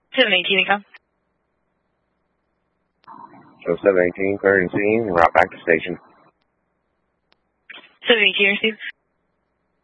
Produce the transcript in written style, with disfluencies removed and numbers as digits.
718, Eco. So 718, cleared and seen, route back to station. 718, receive.